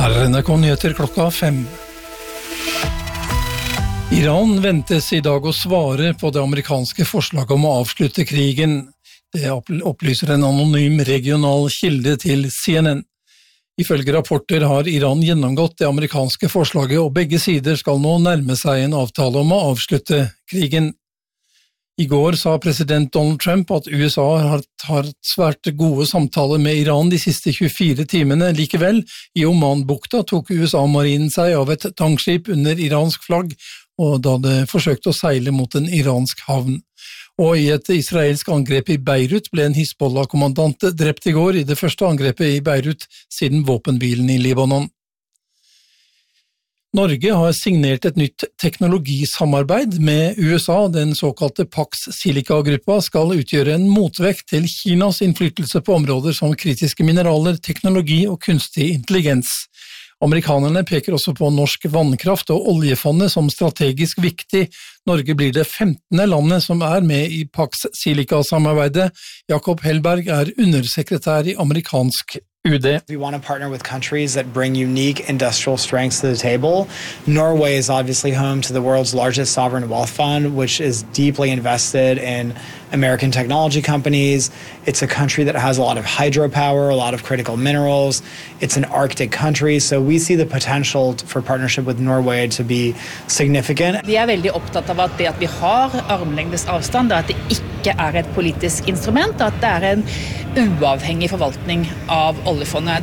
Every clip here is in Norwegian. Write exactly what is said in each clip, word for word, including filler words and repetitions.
Her er N R K Nyheter klokka fem. Iran ventes i dag å svare på det amerikanske forslaget om å avslutte krigen. Det opplyser en anonym regional kilde til C N N. Ifølge rapporter har Iran gjennomgått det amerikanske forslaget, og begge sider skal nå nærme seg en avtale om å avslutte krigen. I går sa president Donald Trump at U S A har hatt svært gode samtaler med Iran de siste tjuefire timene. Likevel, i Oman-bukta tok U S A-marinen seg av et tankskip under iransk flagg, og da det forsøkte å seile mot en iransk havn. Og i et israelsk angrep i Beirut ble en Hizbollah-kommandant drept i går i det første angrepet i Beirut siden våpenhvilen i Libanon. Norge har signert et nytt teknologisamarbeid med U S A. Den såkalte Pax Silica-gruppa skal utgjøre en motvekt til Kinas innflytelse på områder som kritiske mineraler, teknologi og kunstig intelligens. Amerikanerne peker også på norsk vannkraft og oljefondet som strategisk viktig. Norge blir det femtende landet som er med i Pax Silica-samarbeidet. Jakob Hellberg er undersekretær i amerikansk U D. We want to partner with countries that bring unique industrial strengths to the table. Norway is obviously home to the world's largest sovereign wealth fund, which is deeply invested in American technology companies. It's a country that has a lot of hydropower, a lot of critical minerals. It's an Arctic country, so we see the potential for partnership with Norway to be significant. Vi er veldig opptatt av at det at vi har armlengdes avstand, at det ikke er et politisk instrument, at det er en uavhengig forvaltning av oljefondet.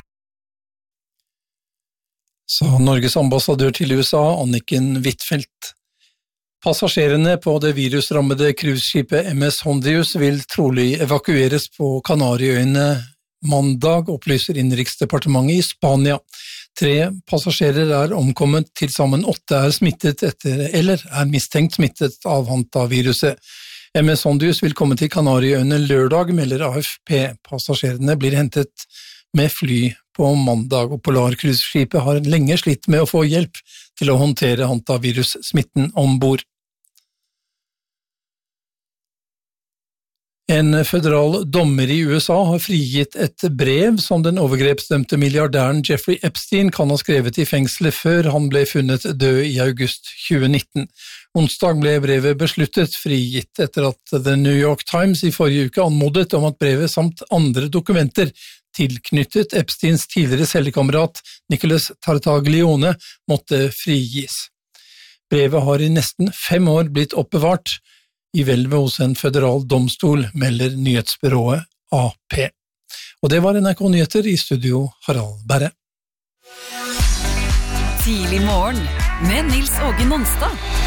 Sa Norges ambassadør til U S A, Anniken Huitfeldt. Passasjerene på det virusrammede cruiseskipet M S Hondius vil trolig evakueres på Kanariøyene mandag, opplyser Innenriksdepartementet i Spania. Tre passasjerer er omkommet, til sammen åtte er smittet etter, eller er mistenkt smittet av hantaviruset. M S Hondius vil komme til Kanariøyene lørdag, melder A F P. Passasjerene blir hentet med fly på mandag, og Polarcruiseskipet har lenge slitt med å få hjelp til å håndtere hantavirussmitten ombord. En føderal dommer i U S A har frigitt et brev som den overgrepsdømte milliardæren Jeffrey Epstein kan ha skrevet i fengselet før han ble funnet død i august tjue nitten. Onsdag ble brevet besluttet frigitt etter at The New York Times i forrige uke anmodet om at brevet samt andre dokumenter tilknyttet Epsteins tidligere cellekamerat Nicholas Tartaglione måtte frigis. Brevet har i nesten fem år blitt oppbevart i hvelvet hos en føderal domstol, melder nyhetsbyrået A P. Og det var N R K Nyheter, i studio Harald Berre. Tidlig morgen med Nils Åge Nonstad.